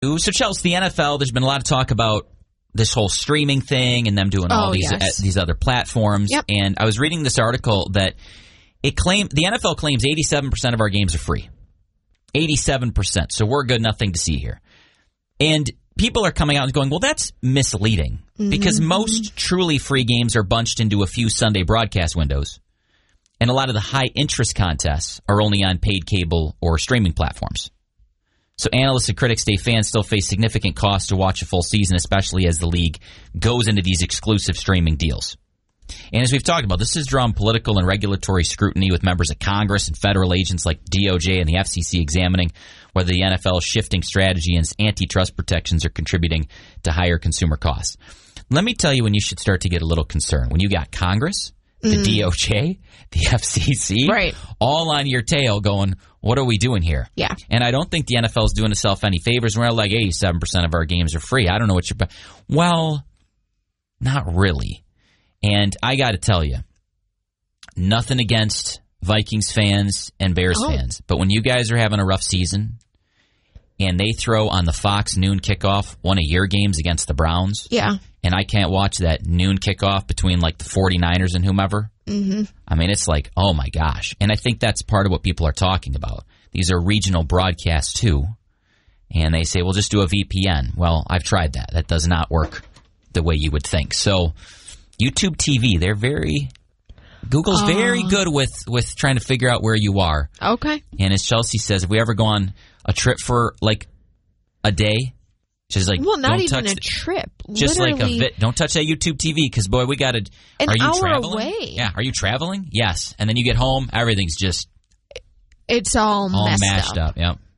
So, Chelsea, the NFL, there's been a lot of talk about this whole streaming thing and them doing all these other platforms. Yep. And I was reading this article that the NFL claims 87% of our games are free. 87%. So we're good, nothing to see here. And people are coming out and going, well, that's misleading because most truly free games are bunched into a few Sunday broadcast windows. And a lot of the high-interest contests are only on paid cable or streaming platforms. So analysts and critics say fans still face significant costs to watch a full season, especially as the league goes into these exclusive streaming deals. And as we've talked about, this has drawn political and regulatory scrutiny with members of Congress and federal agents like DOJ and the FCC examining whether the NFL's shifting strategy and antitrust protections are contributing to higher consumer costs. Let me tell you when you should start to get a little concerned. When you got Congress, the DOJ, the FCC, all on your tail going, what are we doing here? Yeah. And I don't think the NFL is doing itself any favors. We're like 87% of our games are free. I don't know what you're... Well, not really. And I got to tell you, nothing against Vikings fans and Bears fans. But when you guys are having a rough season and they throw on the Fox noon kickoff one of your games against the Browns, and I can't watch that noon kickoff between like the 49ers and whomever, I mean, it's like, oh my gosh. And I think that's part of what people are talking about. These are regional broadcasts too. And they say, well, just do a VPN. Well, I've tried that. That does not work the way you would think. So YouTube TV, Google's very good with trying to figure out where you are. Okay. And as Chelsea says, if we ever go on a trip for like a day, she's like, well, not even a trip. Just literally, like don't touch that YouTube TV because, boy, we got to. Are you hour traveling? Away. Yeah. Are you traveling? Yes. And then you get home, everything's just. It's all mashed up. Yep.